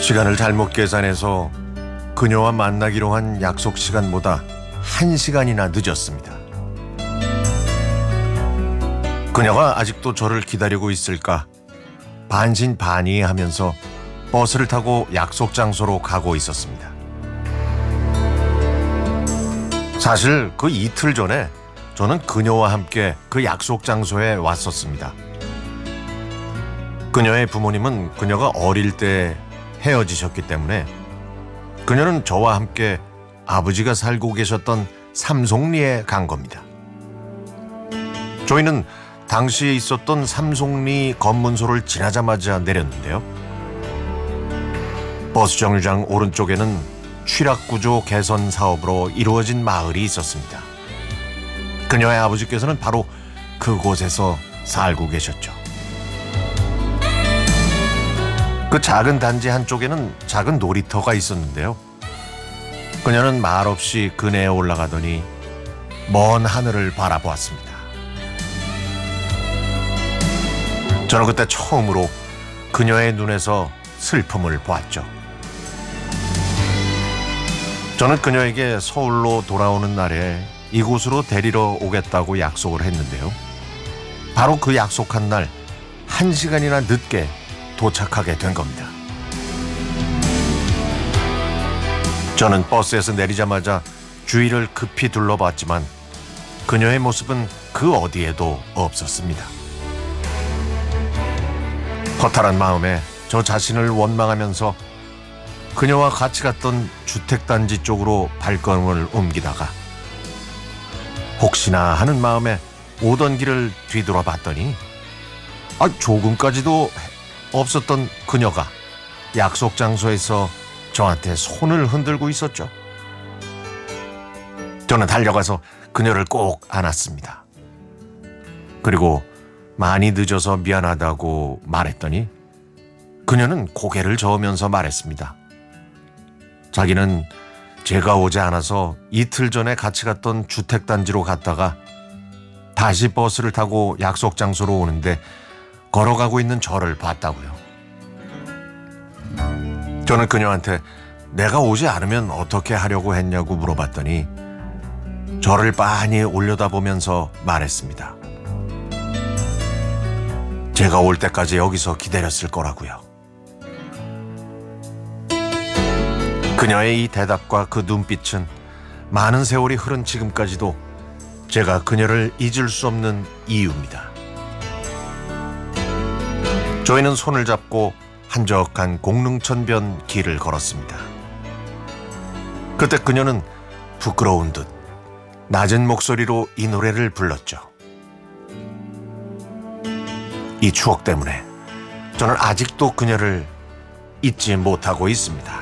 시간을 잘못 계산해서 그녀와 만나기로 한 약속 시간보다 1시간이나 늦었습니다. 그녀가 아직도 저를 기다리고 있을까 반신반의하면서 버스를 타고 약속 장소로 가고 있었습니다. 사실 그 이틀 전에 저는 그녀와 함께 그 약속 장소에 왔었습니다. 그녀의 부모님은 그녀가 어릴 때 헤어지셨기 때문에 그녀는 저와 함께 아버지가 살고 계셨던 삼송리에 간 겁니다. 저희는 당시에 있었던 삼송리 검문소를 지나자마자 내렸는데요. 버스 정류장 오른쪽에는 취락구조 개선 사업으로 이루어진 마을이 있었습니다. 그녀의 아버지께서는 바로 그곳에서 살고 계셨죠. 그 작은 단지 한쪽에는 작은 놀이터가 있었는데요. 그녀는 말없이 그네에 올라가더니 먼 하늘을 바라보았습니다. 저는 그때 처음으로 그녀의 눈에서 슬픔을 보았죠. 저는 그녀에게 서울로 돌아오는 날에 이곳으로 데리러 오겠다고 약속을 했는데요. 바로 그 약속한 날 1시간이나 늦게 도착하게 된 겁니다. 저는 버스에서 내리자마자 주위를 급히 둘러봤지만 그녀의 모습은 그 어디에도 없었습니다. 허탈한 마음에 저 자신을 원망하면서 그녀와 같이 갔던 주택단지 쪽으로 발걸음을 옮기다가 혹시나 하는 마음에 오던 길을 뒤돌아봤더니 조금까지도 없었던 그녀가 약속 장소에서 저한테 손을 흔들고 있었죠. 저는 달려가서 그녀를 꼭 안았습니다. 그리고 많이 늦어서 미안하다고 말했더니 그녀는 고개를 저으면서 말했습니다. 자기는 제가 오지 않아서 이틀 전에 같이 갔던 주택단지로 갔다가 다시 버스를 타고 약속 장소로 오는데 걸어가고 있는 저를 봤다고요. 저는 그녀한테 내가 오지 않으면 어떻게 하려고 했냐고 물어봤더니 저를 빤히 올려다보면서 말했습니다. 제가 올 때까지 여기서 기다렸을 거라고요. 그녀의 이 대답과 그 눈빛은 많은 세월이 흐른 지금까지도 제가 그녀를 잊을 수 없는 이유입니다. 저희는 손을 잡고 한적한 공릉천변 길을 걸었습니다. 그때 그녀는 부끄러운 듯 낮은 목소리로 이 노래를 불렀죠. 이 추억 때문에 저는 아직도 그녀를 잊지 못하고 있습니다.